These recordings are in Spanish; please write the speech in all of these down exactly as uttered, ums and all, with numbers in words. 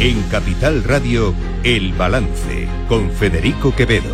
En Capital Radio, El Balance, con Federico Quevedo.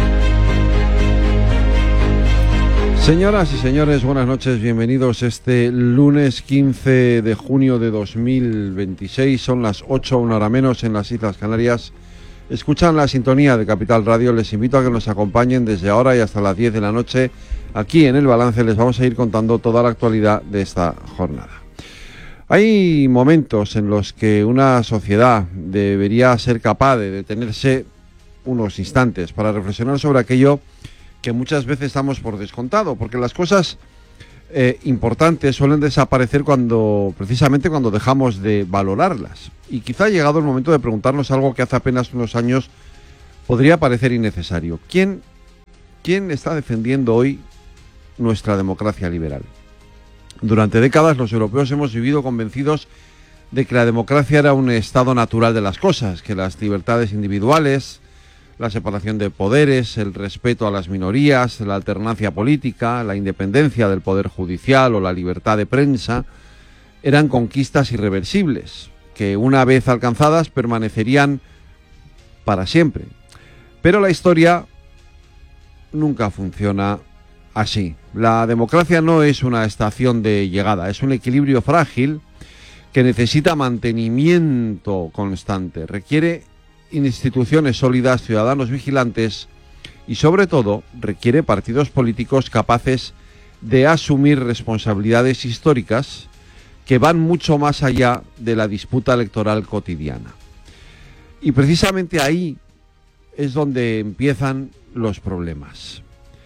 Señoras y señores, buenas noches, bienvenidos este lunes quince de junio de dos mil veintiséis, son las ocho, una hora menos en las Islas Canarias. Escuchan la sintonía de Capital Radio, les invito a que nos acompañen desde ahora y hasta las diez de la noche. Aquí en El Balance les vamos a ir contando toda la actualidad de esta jornada. Hay momentos en los que una sociedad debería ser capaz de detenerse unos instantes para reflexionar sobre aquello que muchas veces damos por descontado, porque las cosas eh, importantes suelen desaparecer cuando, precisamente cuando dejamos de valorarlas. Y quizá ha llegado el momento de preguntarnos algo que hace apenas unos años podría parecer innecesario. ¿Quién, quién está defendiendo hoy nuestra democracia liberal? Durante décadas los europeos hemos vivido convencidos de que la democracia era un estado natural de las cosas, que las libertades individuales, la separación de poderes, el respeto a las minorías, la alternancia política, la independencia del poder judicial o la libertad de prensa eran conquistas irreversibles, que una vez alcanzadas permanecerían para siempre. Pero la historia nunca funciona así. La democracia no es una estación de llegada, es un equilibrio frágil que necesita mantenimiento constante, requiere instituciones sólidas, ciudadanos vigilantes y sobre todo requiere partidos políticos capaces de asumir responsabilidades históricas que van mucho más allá de la disputa electoral cotidiana. Y precisamente ahí es donde empiezan los problemas.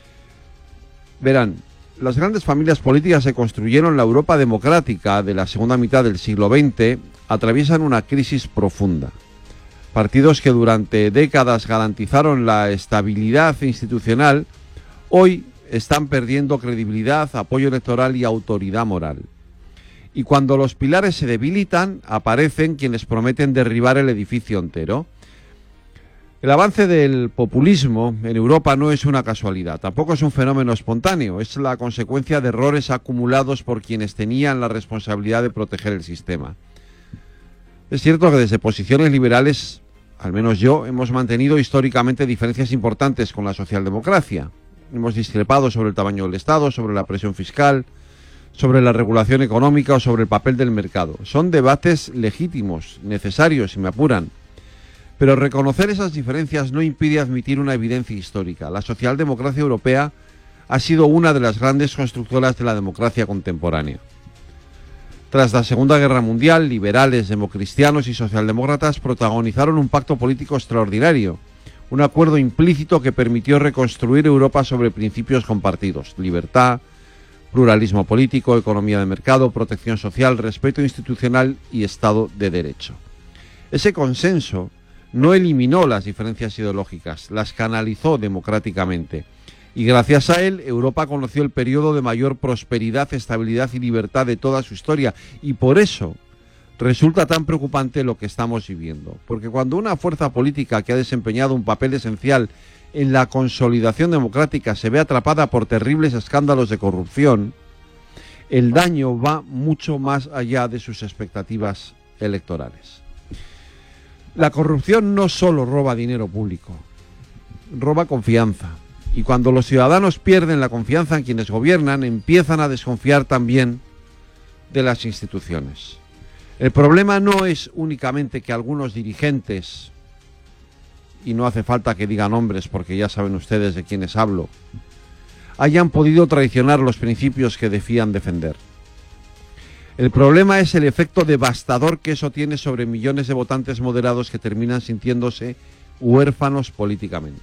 Verán, las grandes familias políticas que construyeron la Europa democrática de la segunda mitad del siglo veinte atraviesan una crisis profunda. Partidos que durante décadas garantizaron la estabilidad institucional, hoy están perdiendo credibilidad, apoyo electoral y autoridad moral. Y cuando los pilares se debilitan, aparecen quienes prometen derribar el edificio entero. El avance del populismo en Europa no es una casualidad, tampoco es un fenómeno espontáneo, es la consecuencia de errores acumulados por quienes tenían la responsabilidad de proteger el sistema. Es cierto que desde posiciones liberales, al menos yo, hemos mantenido históricamente diferencias importantes con la socialdemocracia. Hemos discrepado sobre el tamaño del Estado, sobre la presión fiscal, sobre la regulación económica o sobre el papel del mercado. Son debates legítimos, necesarios, si me apuran. Pero reconocer esas diferencias no impide admitir una evidencia histórica. La socialdemocracia europea ha sido una de las grandes constructoras de la democracia contemporánea. Tras la Segunda Guerra Mundial, liberales, democristianos y socialdemócratas protagonizaron un pacto político extraordinario, un acuerdo implícito que permitió reconstruir Europa sobre principios compartidos: libertad, pluralismo político, economía de mercado, protección social, respeto institucional y Estado de Derecho. Ese consenso no eliminó las diferencias ideológicas, las canalizó democráticamente. Y gracias a él, Europa conoció el periodo de mayor prosperidad, estabilidad y libertad de toda su historia. Y por eso resulta tan preocupante lo que estamos viviendo. Porque cuando una fuerza política que ha desempeñado un papel esencial en la consolidación democrática se ve atrapada por terribles escándalos de corrupción, el daño va mucho más allá de sus expectativas electorales. La corrupción no solo roba dinero público, roba confianza. Y cuando los ciudadanos pierden la confianza en quienes gobiernan, empiezan a desconfiar también de las instituciones. El problema no es únicamente que algunos dirigentes, y no hace falta que diga nombres porque ya saben ustedes de quiénes hablo, hayan podido traicionar los principios que decían defender. El problema es el efecto devastador que eso tiene sobre millones de votantes moderados que terminan sintiéndose huérfanos políticamente.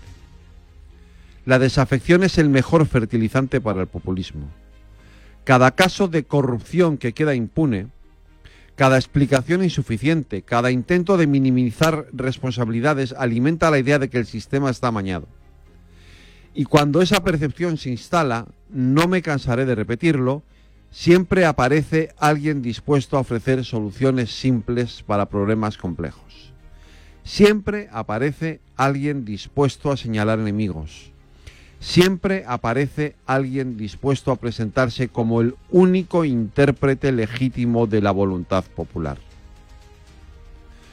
La desafección es el mejor fertilizante para el populismo. Cada caso de corrupción que queda impune, cada explicación insuficiente, cada intento de minimizar responsabilidades alimenta la idea de que el sistema está amañado. Y cuando esa percepción se instala, no me cansaré de repetirlo, siempre aparece alguien dispuesto a ofrecer soluciones simples para problemas complejos. Siempre aparece alguien dispuesto a señalar enemigos. Siempre aparece alguien dispuesto a presentarse como el único intérprete legítimo de la voluntad popular.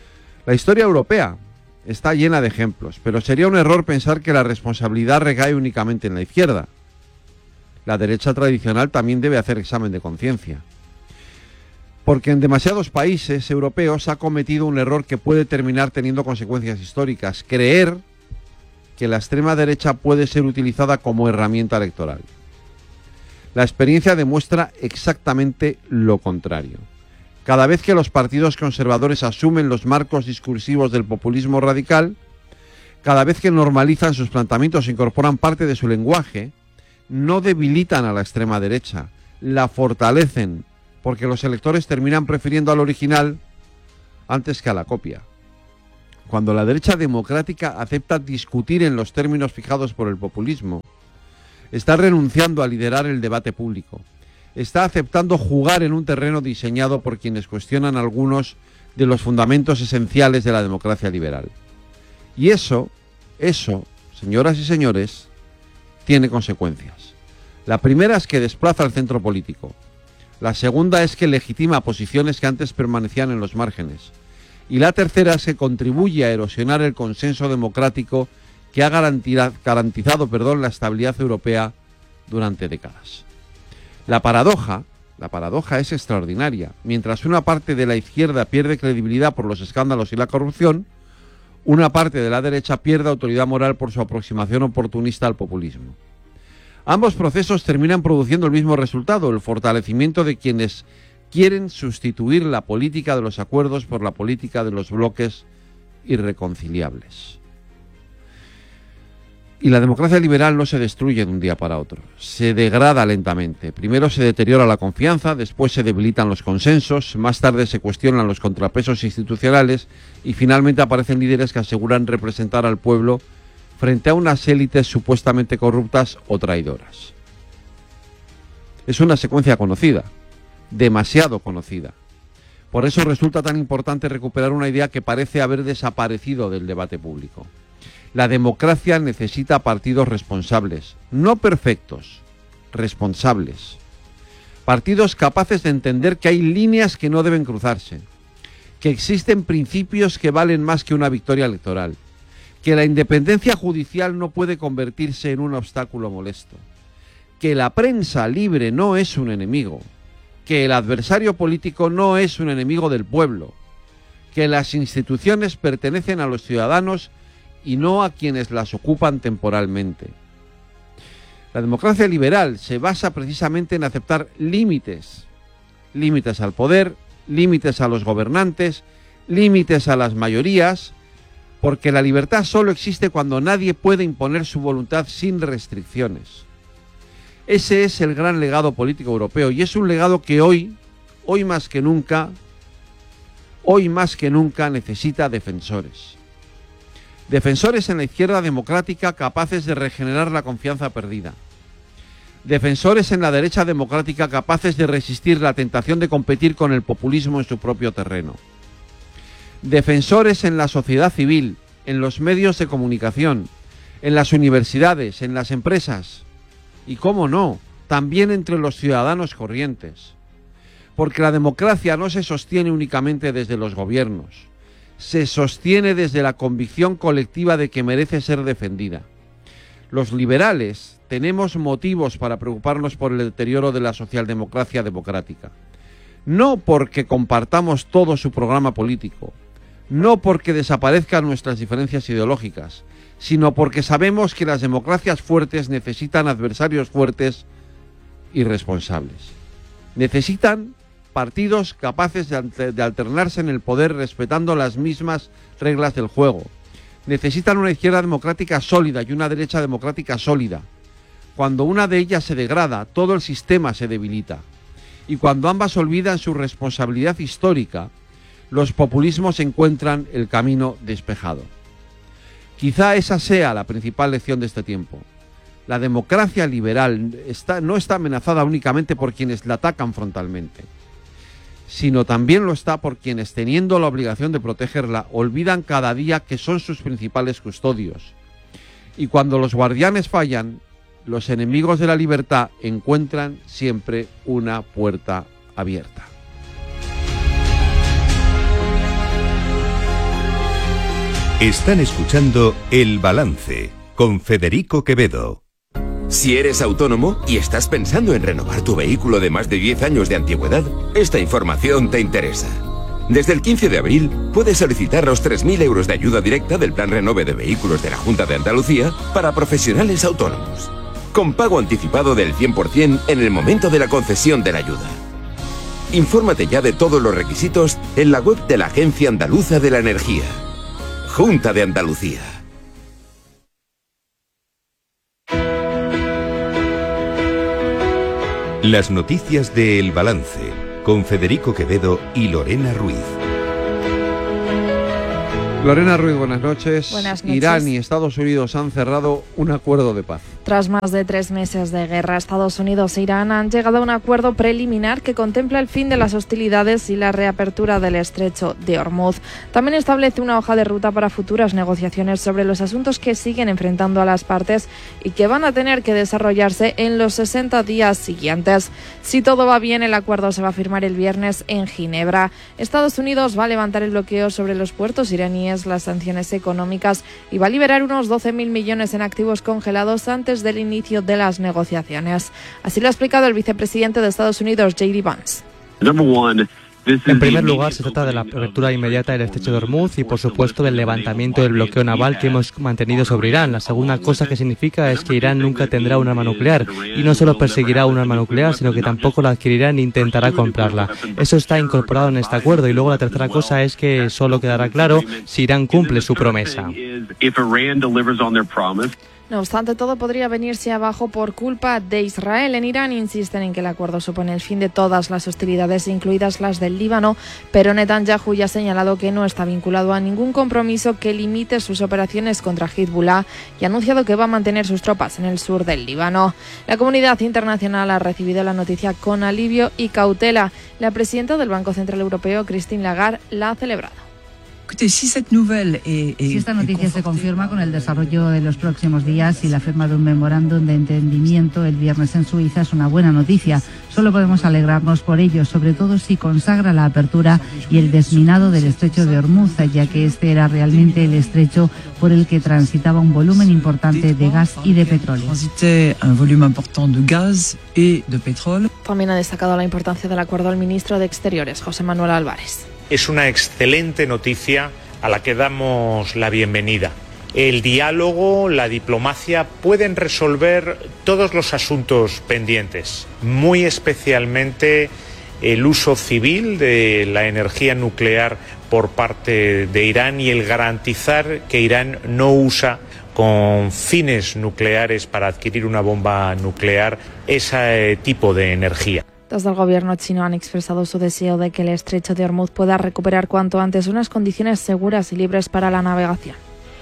La historia europea está llena de ejemplos, pero sería un error pensar que la responsabilidad recae únicamente en la izquierda. La derecha tradicional también debe hacer examen de conciencia. Porque en demasiados países europeos ha cometido un error que puede terminar teniendo consecuencias históricas: creer que la extrema derecha puede ser utilizada como herramienta electoral. La experiencia demuestra exactamente lo contrario. Cada vez que los partidos conservadores asumen los marcos discursivos del populismo radical, cada vez que normalizan sus planteamientos e incorporan parte de su lenguaje, no debilitan a la extrema derecha, la fortalecen, porque los electores terminan prefiriendo al original antes que a la copia. Cuando la derecha democrática acepta discutir en los términos fijados por el populismo, está renunciando a liderar el debate público, está aceptando jugar en un terreno diseñado por quienes cuestionan algunos de los fundamentos esenciales de la democracia liberal. Y eso, eso, señoras y señores, tiene consecuencias. La primera es que desplaza al centro político. La segunda es que legitima posiciones que antes permanecían en los márgenes. Y la tercera es que contribuye a erosionar el consenso democrático que ha garantizado, perdón, la estabilidad europea durante décadas. La paradoja, la paradoja es extraordinaria. Mientras una parte de la izquierda pierde credibilidad por los escándalos y la corrupción, una parte de la derecha pierde autoridad moral por su aproximación oportunista al populismo. Ambos procesos terminan produciendo el mismo resultado: el fortalecimiento de quienes quieren sustituir la política de los acuerdos por la política de los bloques irreconciliables. Y la democracia liberal no se destruye de un día para otro, se degrada lentamente. Primero se deteriora la confianza, después se debilitan los consensos, más tarde se cuestionan los contrapesos institucionales y finalmente aparecen líderes que aseguran representar al pueblo frente a unas élites supuestamente corruptas o traidoras. Es una secuencia conocida, demasiado conocida. Por eso resulta tan importante recuperar una idea que parece haber desaparecido del debate público. La democracia necesita partidos responsables, no perfectos, responsables. Partidos capaces de entender que hay líneas que no deben cruzarse, que existen principios que valen más que una victoria electoral, que la independencia judicial no puede convertirse en un obstáculo molesto, que la prensa libre no es un enemigo, que el adversario político no es un enemigo del pueblo, que las instituciones pertenecen a los ciudadanos y no a quienes las ocupan temporalmente. La democracia liberal se basa precisamente en aceptar límites, límites al poder, límites a los gobernantes, límites a las mayorías, porque la libertad solo existe cuando nadie puede imponer su voluntad sin restricciones. Ese es el gran legado político europeo y es un legado que hoy, hoy más que nunca, hoy más que nunca necesita defensores. Defensores en la izquierda democrática capaces de regenerar la confianza perdida. Defensores en la derecha democrática capaces de resistir la tentación de competir con el populismo en su propio terreno. Defensores en la sociedad civil, en los medios de comunicación, en las universidades, en las empresas y, cómo no, también entre los ciudadanos corrientes. Porque la democracia no se sostiene únicamente desde los gobiernos. Se sostiene desde la convicción colectiva de que merece ser defendida. Los liberales tenemos motivos para preocuparnos por el deterioro de la socialdemocracia democrática. No porque compartamos todo su programa político, no porque desaparezcan nuestras diferencias ideológicas, sino porque sabemos que las democracias fuertes necesitan adversarios fuertes y responsables. Necesitan partidos capaces de, de alternarse en el poder respetando las mismas reglas del juego. Necesitan una izquierda democrática sólida y una derecha democrática sólida. Cuando una de ellas se degrada, todo el sistema se debilita. Y cuando ambas olvidan su responsabilidad histórica, los populismos encuentran el camino despejado. Quizá esa sea la principal lección de este tiempo. La democracia liberal está, no está amenazada únicamente por quienes la atacan frontalmente, sino también lo está por quienes, teniendo la obligación de protegerla, olvidan cada día que son sus principales custodios. Y cuando los guardianes fallan, los enemigos de la libertad encuentran siempre una puerta abierta. Están escuchando El Balance con Federico Quevedo. Si eres autónomo y estás pensando en renovar tu vehículo de más de diez años de antigüedad, esta información te interesa. Desde el quince de abril puedes solicitar los tres mil euros de ayuda directa del Plan Renove de Vehículos de la Junta de Andalucía para profesionales autónomos, con pago anticipado del cien por ciento en el momento de la concesión de la ayuda. Infórmate ya de todos los requisitos en la web de la Agencia Andaluza de la Energía. Junta de Andalucía. Las noticias de El Balance con Federico Quevedo y Lorena Ruiz. Lorena Ruiz, buenas noches. Buenas noches. Irán y Estados Unidos han cerrado un acuerdo de paz. Tras más de tres meses de guerra, Estados Unidos e Irán han llegado a un acuerdo preliminar que contempla el fin de las hostilidades y la reapertura del estrecho de Hormuz. También establece una hoja de ruta para futuras negociaciones sobre los asuntos que siguen enfrentando a las partes y que van a tener que desarrollarse en los sesenta días siguientes. Si todo va bien, el acuerdo se va a firmar el viernes en Ginebra. Estados Unidos va a levantar el bloqueo sobre los puertos iraníes, las sanciones económicas y va a liberar unos doce mil millones en activos congelados antes del inicio de las negociaciones. Así lo ha explicado el vicepresidente de Estados Unidos, J D Vance. En primer lugar, se trata de la apertura inmediata del estrecho de Hormuz y, por supuesto, del levantamiento del bloqueo naval que hemos mantenido sobre Irán. La segunda cosa que significa es que Irán nunca tendrá un arma nuclear y no solo perseguirá un arma nuclear, sino que tampoco la adquirirá ni intentará comprarla. Eso está incorporado en este acuerdo. Y luego la tercera cosa es que solo quedará claro si Irán cumple su promesa. No obstante, todo podría venirse abajo por culpa de Israel. En Irán insisten en que el acuerdo supone el fin de todas las hostilidades, incluidas las del Líbano, pero Netanyahu ya ha señalado que no está vinculado a ningún compromiso que limite sus operaciones contra Hezbollah y ha anunciado que va a mantener sus tropas en el sur del Líbano. La comunidad internacional ha recibido la noticia con alivio y cautela. La presidenta del Banco Central Europeo, Christine Lagarde, la ha celebrado. Si esta noticia se confirma con el desarrollo de los próximos días y la firma de un memorándum de entendimiento el viernes en Suiza, es una buena noticia. Solo podemos alegrarnos por ello, sobre todo si consagra la apertura y el desminado del estrecho de Hormuz, ya que este era realmente el estrecho por el que transitaba un volumen importante de gas y de petróleo. También ha destacado la importancia del acuerdo el ministro de Exteriores, José Manuel Álvarez. Es una excelente noticia a la que damos la bienvenida. El diálogo, la diplomacia pueden resolver todos los asuntos pendientes, muy especialmente el uso civil de la energía nuclear por parte de Irán y el garantizar que Irán no usa con fines nucleares para adquirir una bomba nuclear ese tipo de energía. Desde el gobierno chino han expresado su deseo de que el estrecho de Hormuz pueda recuperar cuanto antes unas condiciones seguras y libres para la navegación.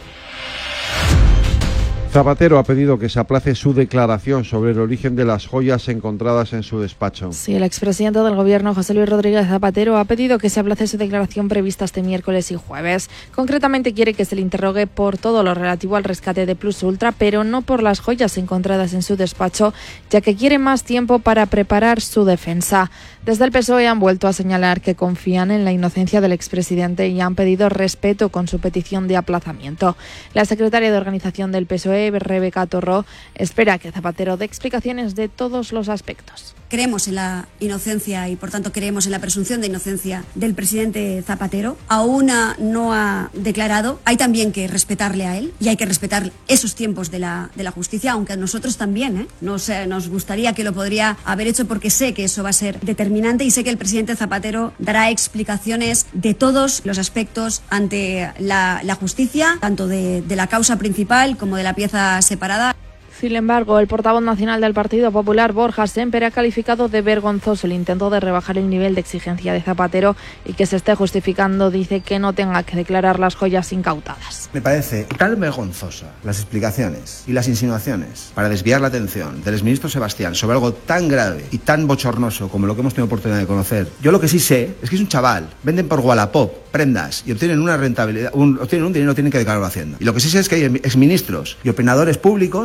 Zapatero ha pedido que se aplace su declaración sobre el origen de las joyas encontradas en su despacho. Sí, el expresidente del Gobierno, José Luis Rodríguez Zapatero, ha pedido que se aplace su declaración prevista este miércoles y jueves. Concretamente quiere que se le interrogue por todo lo relativo al rescate de Plus Ultra, pero no por las joyas encontradas en su despacho, ya que quiere más tiempo para preparar su defensa. Desde el P S O E han vuelto a señalar que confían en la inocencia del expresidente y han pedido respeto con su petición de aplazamiento. La secretaria de Organización del P S O E, Rebeca Torró, espera que Zapatero dé explicaciones de todos los aspectos. Creemos en la inocencia y, por tanto, creemos en la presunción de inocencia del presidente Zapatero. Aún no ha declarado. Hay también que respetarle a él y hay que respetar esos tiempos de la, de la justicia, aunque a nosotros también ¿eh? nos, eh, nos gustaría que lo podría haber hecho, porque sé que eso va a ser determinante y sé que el presidente Zapatero dará explicaciones de todos los aspectos ante la, la justicia, tanto de, de la causa principal como de la pieza separada. Sin embargo, el portavoz nacional del Partido Popular, Borja Sémper, ha calificado de vergonzoso el intento de rebajar el nivel de exigencia de Zapatero y que se esté justificando, dice, que no tenga que declarar las joyas incautadas. Me parece tan vergonzosa las explicaciones y las insinuaciones para desviar la atención del exministro Sebastián sobre algo tan grave y tan bochornoso como lo que hemos tenido oportunidad de conocer. Yo lo que sí sé es que es un chaval, venden por Wallapop prendas y obtienen una rentabilidad, un, obtienen un dinero, tienen que declararlo a Hacienda. Y lo que sí sé es que hay exministros y operadores públicos justificando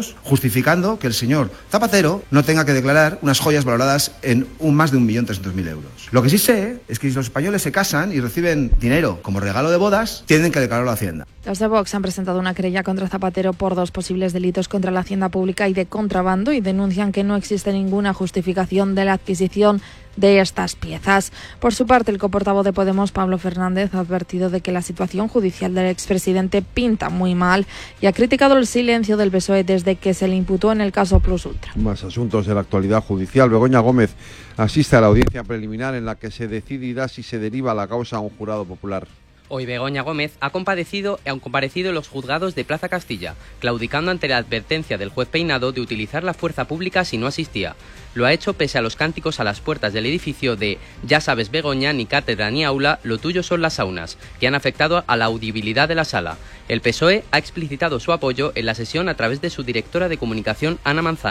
justificando que el señor Zapatero no tenga que declarar unas joyas valoradas en un más de un millón trescientos mil euros. Lo que sí sé es que si los españoles se casan y reciben dinero como regalo de bodas, tienen que declararlo a Hacienda. Los de Vox han presentado una querella contra Zapatero por dos posibles delitos contra la hacienda pública y de contrabando y denuncian que no existe ninguna justificación de la adquisición de estas piezas. Por su parte, el coportavoz de Podemos, Pablo Fernández, ha advertido de que la situación judicial del expresidente pinta muy mal y ha criticado el silencio del P S O E desde que se le imputó en el caso Plus Ultra. Más asuntos de la actualidad judicial. Begoña Gómez asiste a la audiencia preliminar en la que se decidirá si se deriva la causa a un jurado popular. Hoy Begoña Gómez ha comparecido, han comparecido en los juzgados de Plaza Castilla, claudicando ante la advertencia del juez Peinado de utilizar la fuerza pública si no asistía. Lo ha hecho pese a los cánticos a las puertas del edificio de "Ya sabes, Begoña, ni cátedra ni aula, lo tuyo son las saunas", que han afectado a la audibilidad de la sala. El P S O E ha explicitado su apoyo en la sesión a través de su directora de comunicación, Ana Manzano.